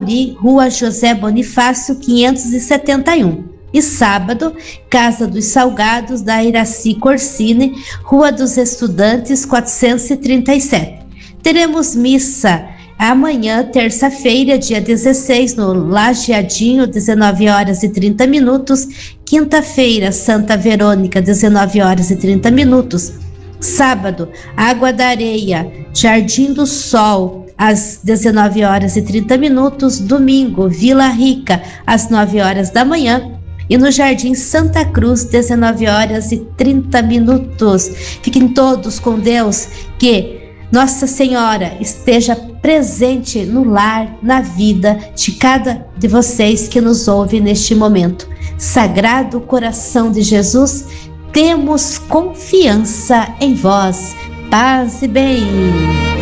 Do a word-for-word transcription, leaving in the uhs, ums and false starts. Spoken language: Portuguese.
Pauli, Rua José Bonifácio, quinhentos e setenta e um. E sábado, Casa dos Salgados, da Iraci Corsini, Rua dos Estudantes, quatrocentos e trinta e sete. Teremos missa amanhã, terça-feira, dia dezesseis, no Lajeadinho, dezenove horas e trinta minutos. Quinta-feira, Santa Verônica, dezenove horas e trinta minutos. Sábado, Água da Areia, Jardim do Sol, às dezenove horas e trinta minutos. Domingo, Vila Rica, às nove horas da manhã. E no Jardim Santa Cruz, dezenove horas e trinta minutos. Fiquem todos com Deus, que Nossa Senhora esteja presente no lar, na vida de cada de vocês que nos ouve neste momento. Sagrado Coração de Jesus, temos confiança em vós. Paz e bem.